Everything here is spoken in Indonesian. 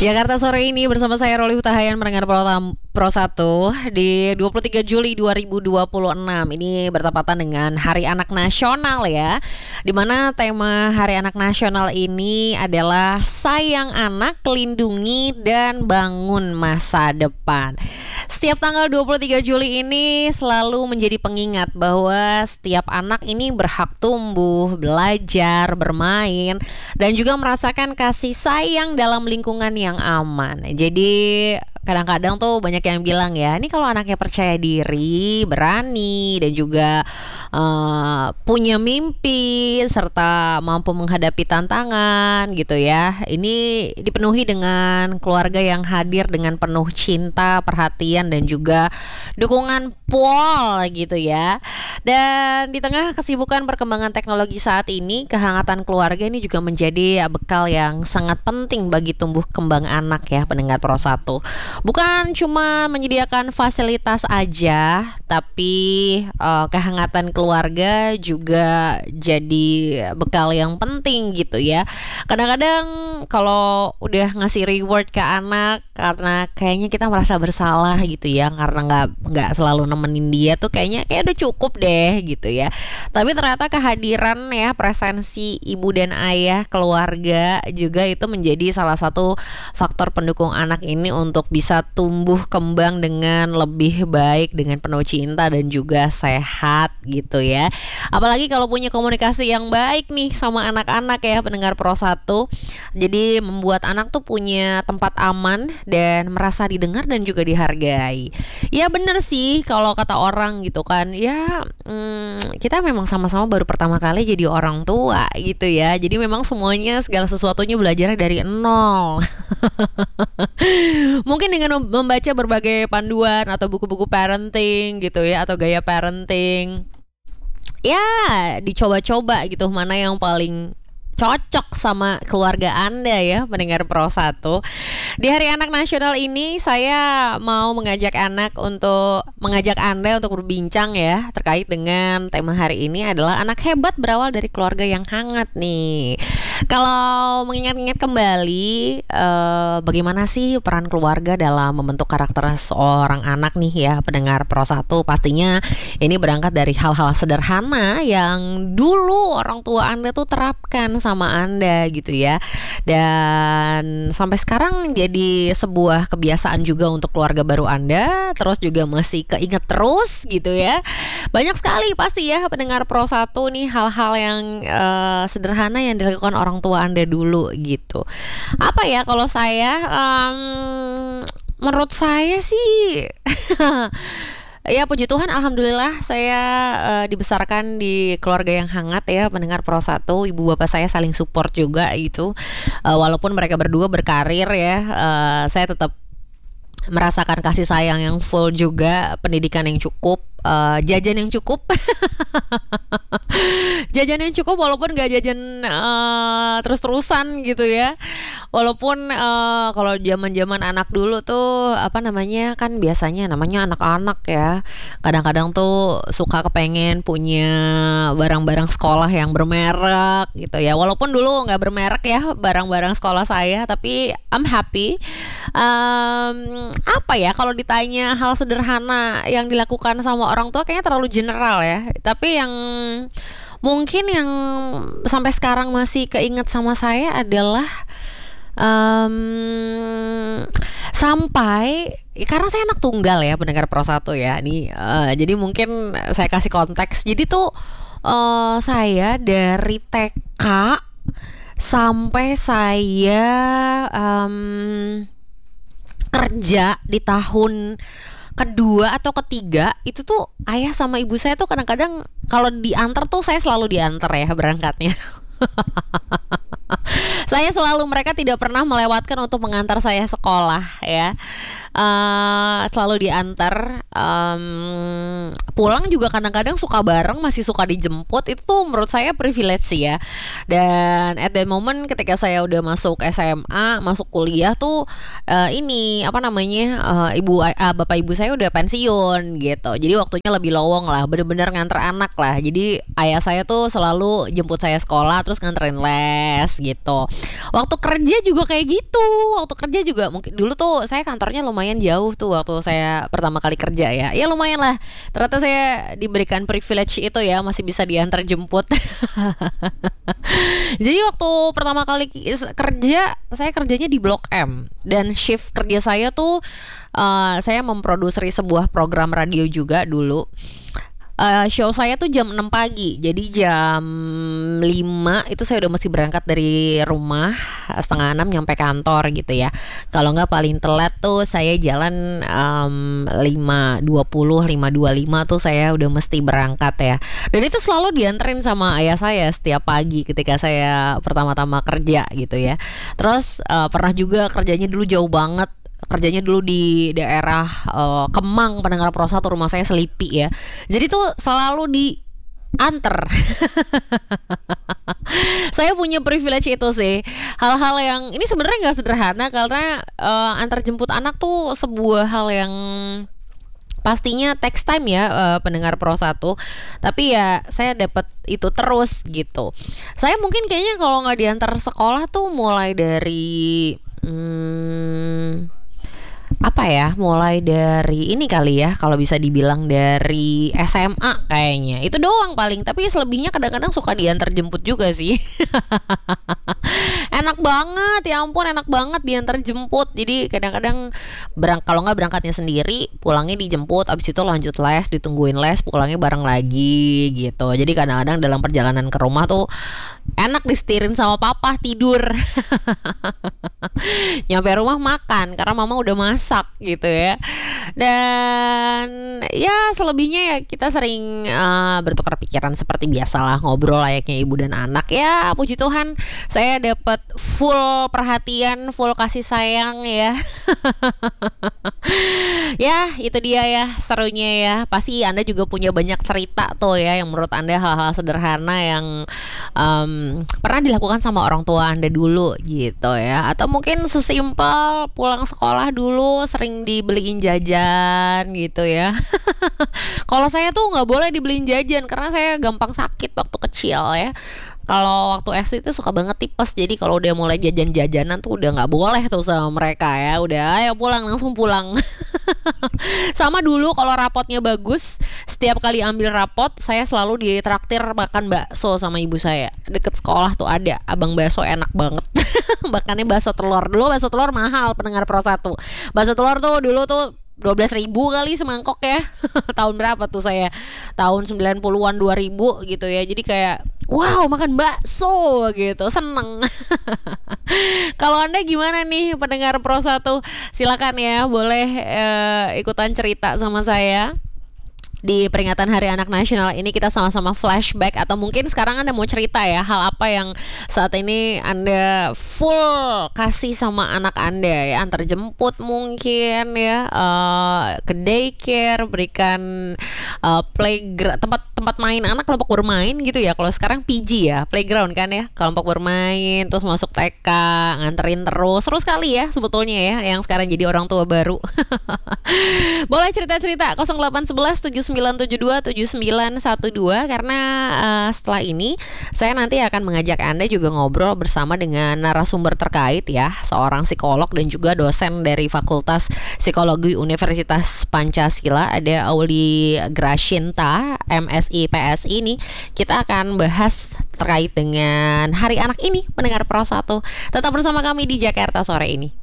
Jakarta sore ini bersama saya Roli Hutahayan mendengar Pro 1 di 23 Juli 2026. Ini bertepatan dengan Hari Anak Nasional ya. Dimana tema Hari Anak Nasional ini adalah sayang anak, lindungi dan bangun masa depan. Setiap tanggal 23 Juli ini selalu menjadi pengingat bahwa setiap anak ini berhak tumbuh, belajar, bermain, dan juga merasakan kasih sayang dalam lingkungan yang aman. Jadi kadang-kadang tuh banyak yang bilang ya, ini kalau anaknya percaya diri, berani, dan juga punya mimpi serta mampu menghadapi tantangan gitu ya. Ini dipenuhi dengan keluarga yang hadir dengan penuh cinta, perhatian, dan juga dukungan pol gitu ya. Dan di tengah kesibukan perkembangan teknologi saat ini, kehangatan keluarga ini juga menjadi bekal yang sangat penting bagi tumbuh kembang anak ya, pendengar Pro 1. Bukan cuma menyediakan fasilitas aja, tapi kehangatan keluarga juga jadi bekal yang penting gitu ya. Kadang-kadang kalau udah ngasih reward ke anak karena kayaknya kita merasa bersalah gitu ya, karena nggak selalu nemenin dia tuh kayak udah cukup deh gitu ya. Tapi ternyata kehadiran ya, presensi ibu dan ayah keluarga juga itu menjadi salah satu faktor pendukung anak ini untuk bisa tumbuh kembang dengan lebih baik, dengan penuh cinta dan juga sehat gitu ya. Apalagi kalau punya komunikasi yang baik nih sama anak-anak ya, pendengar Pro 1. Jadi membuat anak tuh punya tempat aman dan merasa didengar dan juga dihargai. Ya bener sih kalau kata orang gitu kan, ya kita memang sama-sama baru pertama kali jadi orang tua gitu ya. Jadi memang semuanya, segala sesuatunya belajar dari nol. Mungkin dengan membaca berbagai panduan atau buku-buku parenting gitu ya, atau gaya parenting, ya dicoba-coba gitu mana yang paling cocok sama keluarga Anda ya, pendengar Pro 1. Di Hari Anak Nasional ini saya mau mengajak Anda untuk berbincang ya terkait dengan tema hari ini adalah anak hebat berawal dari keluarga yang hangat nih. Kalau mengingat-ingat kembali bagaimana sih peran keluarga dalam membentuk karakter seorang anak nih ya, pendengar Pro 1, pastinya ini berangkat dari hal-hal sederhana yang dulu orang tua Anda tuh terapkan sama Anda gitu ya. Dan sampai sekarang jadi sebuah kebiasaan juga untuk keluarga baru Anda, terus juga masih keinget terus gitu ya. Banyak sekali pasti ya pendengar Pro 1 nih hal-hal yang sederhana yang dilakukan orang tua Anda dulu gitu. Apa ya kalau saya menurut saya sih ya puji Tuhan, alhamdulillah saya dibesarkan di keluarga yang hangat ya, pendengar Pro 1. Ibu bapak saya saling support juga gitu. Walaupun mereka berdua berkarir ya, saya tetap merasakan kasih sayang yang full juga, pendidikan yang cukup, jajan yang cukup. Jajan yang cukup walaupun gak jajan terus-terusan gitu ya. Walaupun kalau zaman-zaman anak dulu tuh kan biasanya namanya anak-anak ya, kadang-kadang tuh suka kepengen punya barang-barang sekolah yang bermerek gitu ya. Walaupun dulu gak bermerek ya barang-barang sekolah saya, tapi I'm happy. Kalau ditanya hal sederhana yang dilakukan sama orang tua kayaknya terlalu general ya. Tapi yang mungkin yang sampai sekarang masih keinget sama saya adalah sampai karena saya anak tunggal ya, pendengar Pro 1 ya. Nih jadi mungkin saya kasih konteks. Jadi tuh saya dari TK sampai saya kerja di tahun kedua atau ketiga itu tuh ayah sama ibu saya tuh kadang-kadang kalau diantar tuh saya selalu diantar ya berangkatnya. Mereka tidak pernah melewatkan untuk mengantar saya sekolah ya. Selalu diantar, pulang juga kadang-kadang suka bareng, masih suka dijemput. Itu tuh menurut saya privilege sih ya. Dan at the moment ketika saya udah masuk SMA, masuk kuliah tuh bapak ibu saya udah pensiun gitu. Jadi waktunya lebih lowong lah, bener-bener nganter anak lah. Jadi ayah saya tuh selalu jemput saya sekolah terus nganterin les gitu. Waktu kerja juga kayak gitu. Waktu kerja juga mungkin dulu tuh saya kantornya lumayan jauh tuh waktu saya pertama kali kerja ya. Ya lumayan lah. Ternyata saya diberikan privilege itu ya, masih bisa diantar jemput. Jadi waktu pertama kali kerja, saya kerjanya di Blok M dan shift kerja saya tuh saya memproduksi sebuah program radio juga dulu. Show saya tuh jam 6 pagi. Jadi jam 5 itu saya udah mesti berangkat dari rumah, setengah 6 nyampe kantor gitu ya. Kalau nggak paling telat tuh saya jalan 5.20, 5.25 tuh saya udah mesti berangkat ya. Dan itu selalu dianterin sama ayah saya setiap pagi ketika saya pertama-tama kerja gitu ya. Terus pernah juga kerjanya dulu jauh banget. Kerjanya dulu di daerah Kemang, pendengar Pro 1, rumah saya Selipi ya. Jadi tuh selalu diantar. Saya punya privilege itu sih. Hal-hal yang ini sebenarnya nggak sederhana karena antar jemput anak tuh sebuah hal yang pastinya text time ya, pendengar Pro 1. Tapi ya saya dapat itu terus gitu. Saya mungkin kayaknya kalau nggak diantar sekolah tuh mulai dari apa ya, mulai dari ini kali ya, kalau bisa dibilang dari SMA kayaknya. Itu doang paling, tapi selebihnya kadang-kadang suka diantar jemput juga sih. Enak banget, ya ampun enak banget diantar jemput. Jadi kadang-kadang kalau nggak berangkatnya sendiri, pulangnya dijemput, abis itu lanjut les, ditungguin les, pulangnya bareng lagi gitu. Jadi kadang-kadang dalam perjalanan ke rumah tuh enak disetirin sama papa, tidur. Nyampe rumah makan karena mama udah masak gitu ya. Dan ya selebihnya ya kita sering bertukar pikiran seperti biasalah, ngobrol layaknya ibu dan anak. Ya puji Tuhan saya dapat full perhatian, full kasih sayang ya. Ya itu dia ya serunya ya. Pasti Anda juga punya banyak cerita tuh ya, yang menurut Anda hal-hal sederhana yang pernah dilakukan sama orang tua Anda dulu gitu ya. Atau mungkin sesimpel pulang sekolah dulu sering dibeliin jajan gitu ya. Kalau saya tuh nggak boleh dibeliin jajan karena saya gampang sakit waktu kecil ya. Kalau waktu SD itu suka banget tipes. Jadi kalau udah mulai jajan-jajanan tuh udah nggak boleh tuh sama mereka ya. Udah ayo pulang, langsung pulang. Sama dulu kalau rapotnya bagus, setiap kali ambil rapot saya selalu ditraktir makan bakso sama ibu saya. Deket sekolah tuh ada abang bakso enak banget. Makannya bakso telur. Dulu bakso telur mahal, pendengar Pro 1. Bakso telur tuh dulu tuh 12.000 kali semangkok ya. Tahun berapa tuh saya? Tahun 90-an, 2000 gitu ya. Jadi kayak wow, makan bakso gitu, seneng. Kalau Anda gimana nih pendengar Pro 1? Silakan ya, boleh ikutan cerita sama saya. Di peringatan Hari Anak Nasional ini kita sama-sama flashback, atau mungkin sekarang Anda mau cerita ya, hal apa yang saat ini Anda full kasih sama anak Anda ya, antar jemput mungkin ya, ke daycare, berikan playground, tempat main anak, kelompok bermain gitu ya. Kalau sekarang PG ya, playground kan ya, kelompok bermain, terus masuk TK, nganterin terus, seru sekali ya sebetulnya ya, yang sekarang jadi orang tua baru. Boleh cerita-cerita 0811 7972 7912, karena setelah ini saya nanti akan mengajak Anda juga ngobrol bersama dengan narasumber terkait ya, seorang psikolog dan juga dosen dari Fakultas Psikologi Universitas Pancasila, ada Auli Grashinta, MSI PSI. Ini kita akan bahas terkait dengan Hari Anak ini, pendengar Pro 1. Tetap bersama kami di Jakarta sore ini.